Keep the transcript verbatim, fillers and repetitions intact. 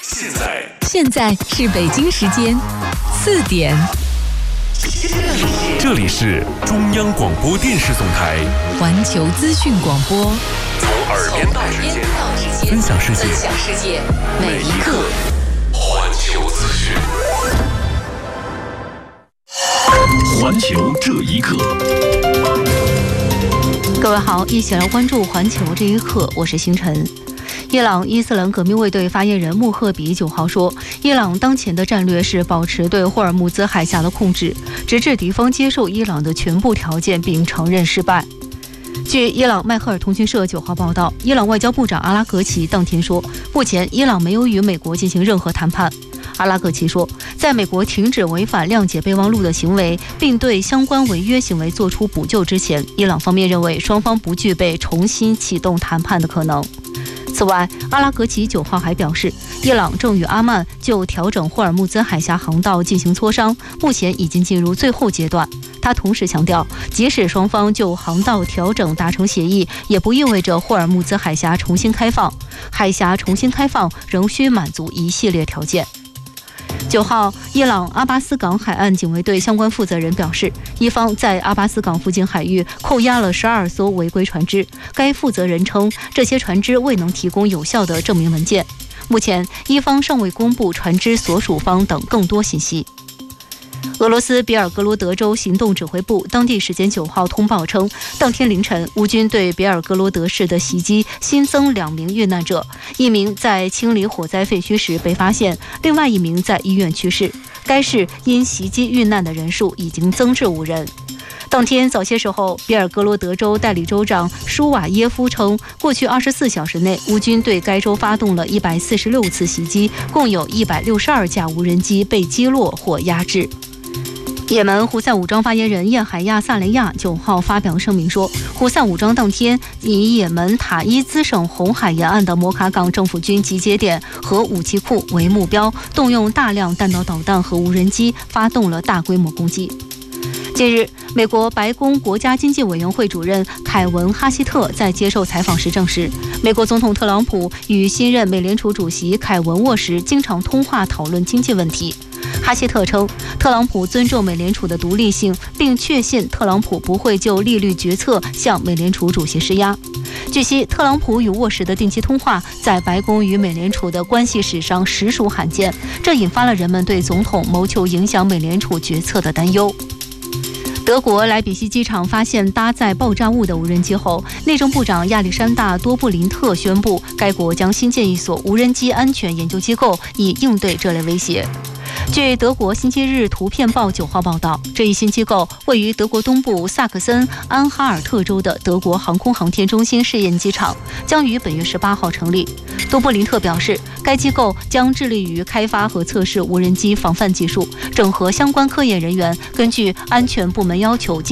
现在现在是北京时间四点。 这里是中央广播电视总台环球资讯广播， 从耳边到指尖，分享世界，每一刻环球资讯。环球这一刻， 各位好，一起来关注环球这一刻，我是星辰。伊朗伊斯兰革命卫队发言人穆赫比九号说，伊朗当前的战略是保持对霍尔木兹海峡的控制，直至敌方接受伊朗的全部条件并承认失败。据伊朗迈赫尔通讯社九号报道，伊朗外交部长阿拉格齐当天说，目前伊朗没有与美国进行任何谈判。阿拉格齐说，在美国停止违反谅解备忘录的行为，并对相关违约行为作出补救之前，伊朗方面认为双方不具备重新启动谈判的可能。此外，阿拉格齐九号还表示，伊朗正与阿曼就调整霍尔木兹海峡航道进行磋商，目前已经进入最后阶段。他同时强调，即使双方就航道调整达成协议，也不意味着霍尔木兹海峡重新开放。海峡重新开放仍需满足一系列条件。九号，伊朗阿巴斯港海岸警卫队相关负责人表示，伊方在阿巴斯港附近海域扣押了十二艘违规船只。该负责人称，这些船只未能提供有效的证明文件。目前，伊方尚未公布船只所属方等更多信息。俄罗斯别尔哥罗德州行动指挥部当地时间九号通报称，当天凌晨，乌军对别尔哥罗德市的袭击新增两名遇难者，一名在清理火灾废墟时被发现，另外一名在医院去世。该市因袭击遇难的人数已经增至五人。当天早些时候，别尔哥罗德州代理州长舒瓦耶夫称，过去二十四小时内，乌军对该州发动了一百四十六次袭击，共有一百六十二架无人机被击落或压制。也门胡塞武装发言人叶海亚萨雷亚九号发表声明说，胡塞武装当天以也门塔伊兹省红海沿岸的摩卡港政府军集结点和武器库为目标，动用大量弹道导弹和无人机，发动了大规模攻击。近日，美国白宫国家经济委员会主任凯文·哈希特在接受采访时证实，美国总统特朗普与新任美联储主席凯文沃时经常通话讨论经济问题。哈希特称，特朗普尊重美联储的独立性，并确信特朗普不会就利率决策向美联储主席施压。据悉，特朗普与沃什的定期通话在白宫与美联储的关系史上实属罕见，这引发了人们对总统谋求影响美联储决策的担忧。德国莱比锡机场发现搭载爆炸物的无人机后，内政部长亚历山大·多布林特宣布，该国将新建一所无人机安全研究机构，以应对这类威胁。据德国星期日图片报九号报道，这一新机构位于德国东部萨克森安哈尔特州的德国航空航天中心试验机场，将于本月十八号成立。多布林特表示，该机构将致力于开发和测试无人机防范技术，整合相关科研人员，根据安全部门要求